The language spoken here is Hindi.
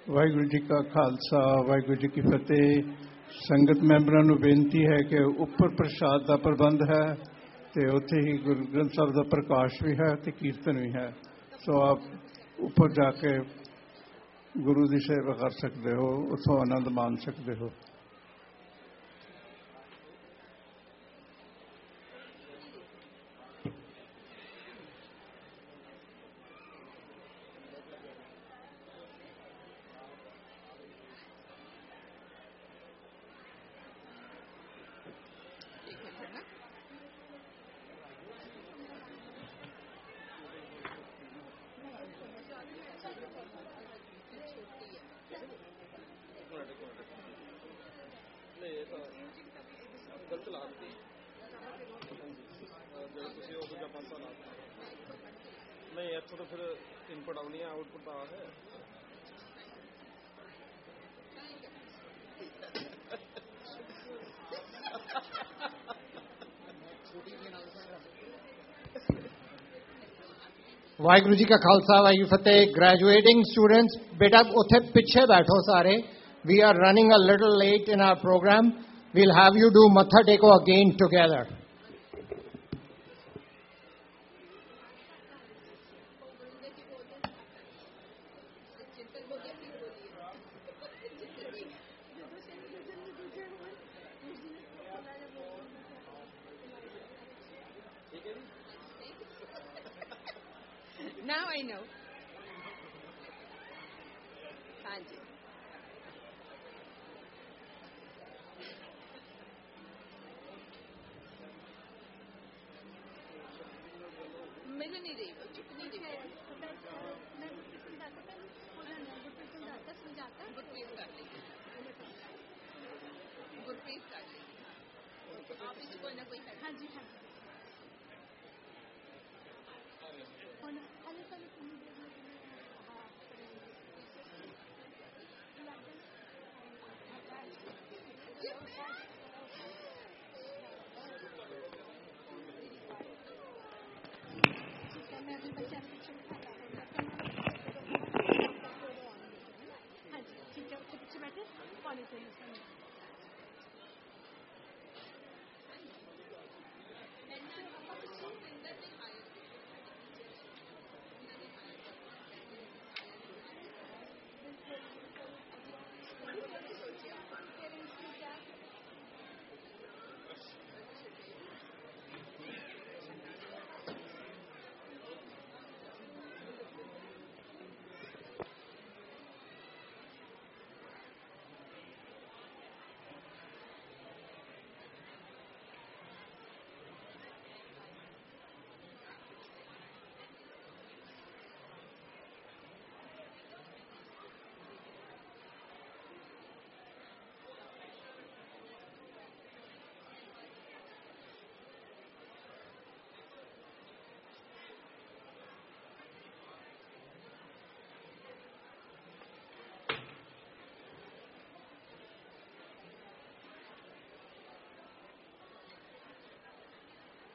वाहिगुरू जी का खालसा वाहिगुरू जी की फतेह। संगत मैंबरां नूं बेनती है कि उपर प्रसाद का प्रबंध है तो उत्थे ही गुरु ग्रंथ साहब का प्रकाश भी है तो कीर्तन भी है। सो आप ऊपर जाके गुरु की सेवा कर सकते हो, उतों आनंद मान सकते हो। नहीं इतों तो फिर इनपुट आनी है, आउटपुट तो आ है। वाहिगुरू जी का खालसा वाहिगुरू फतेह। ग्रेजुएटिंग स्टूडेंट्स बेटा उत्थे पिछे बैठो सारे। We are running a little late in our programme. We'll have you do मत्था टेको again together. Now I know. हाँ जी। मिल नहीं रही, चुप नहीं रही। गुरप्रीत कर लेंगे। आप इसको कोई ना कोई। हाँ जी हाँ।